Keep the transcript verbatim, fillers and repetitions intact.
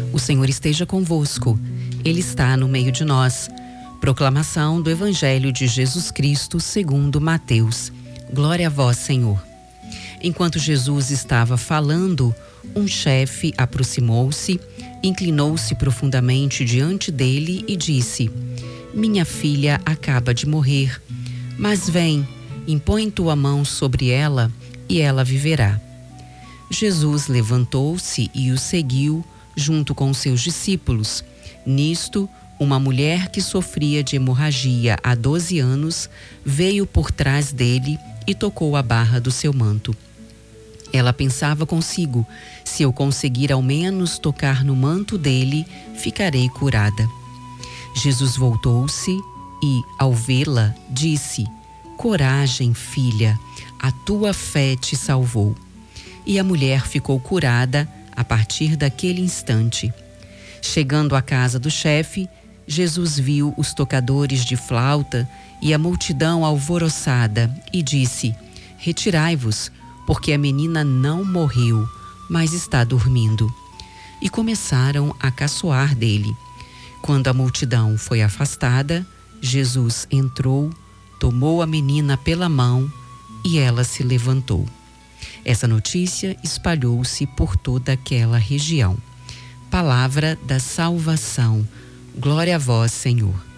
O Senhor esteja convosco. Ele está no meio de nós. Proclamação do Evangelho de Jesus Cristo segundo Mateus. Glória a vós, Senhor. Enquanto Jesus estava falando, um chefe aproximou-se, inclinou-se profundamente diante dele e disse: Minha filha acaba de morrer, mas vem, impõe tua mão sobre ela e ela viverá. Jesus levantou-se e o seguiu junto com seus discípulos. Nisto, uma mulher que sofria de hemorragia há doze anos veio por trás dele e tocou a barra do seu manto. Ela pensava consigo: se eu conseguir ao menos tocar no manto dele, ficarei curada. Jesus voltou-se e, ao vê-la, disse: Coragem, filha, a tua fé te salvou. E a mulher ficou curada a partir daquele instante. Chegando à casa do chefe, Jesus viu os tocadores de flauta e a multidão alvoroçada e disse: Retirai-vos, porque a menina não morreu, mas está dormindo. E começaram a caçoar dele. Quando a multidão foi afastada, Jesus entrou, tomou a menina pela mão e ela se levantou. Essa notícia espalhou-se por toda aquela região. Palavra da salvação. Glória a vós, Senhor.